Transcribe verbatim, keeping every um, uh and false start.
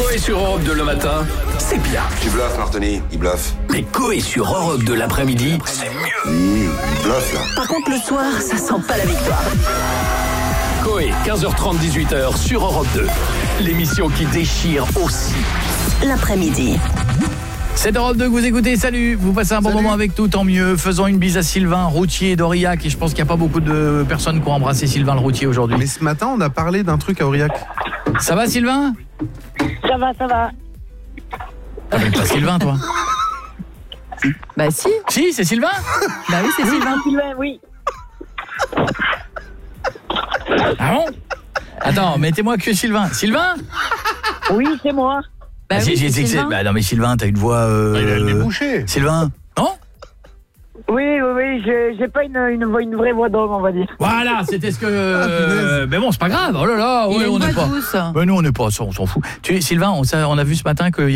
Coé sur Europe deux le matin, c'est bien. Tu bluffes, Martini, il bluffe. Mais Coé sur Europe deux l'après-midi, c'est mieux. Mmh, il bluffe, là. Par contre, le soir, ça sent pas la victoire. Coé, quinze heures trente, dix-huit heures sur Europe deux. L'émission qui déchire aussi. L'après-midi. C'est Europe deux que vous écoutez, salut. Vous passez un bon Salut. moment avec nous, tant mieux. Faisons une bise à Sylvain, routier d'Aurillac. Et je pense qu'il n'y a pas beaucoup de personnes qui ont embrassé Sylvain le routier aujourd'hui. Mais ce matin, on a parlé d'un truc à Aurillac. Ça va Sylvain? Ça va, ça va. T'appelles pas Sylvain toi? Bah si, Si, c'est Sylvain? bah oui c'est Sylvain. Sylvain, oui. Ah bon? Attends, mettez-moi que Sylvain. Sylvain? Oui, c'est moi. Bah Ah, oui, si, c'est c'est- c'est- Sylvain. bah non mais Sylvain, t'as une voix... Euh... Il a le nez bouché. Sylvain? Non? Oui, oui, oui, j'ai j'ai pas une, une, voix- une vraie voix d'homme, on va dire. Voilà, c'était ce que... punaise. euh, mais bon, c'est pas grave. Oh là là, Il ouais, a une on n'est voix pas... douce. Mais nous, on n'est pas... On s'en fout. Tu, Sylvain, on, s'a- on a vu ce matin que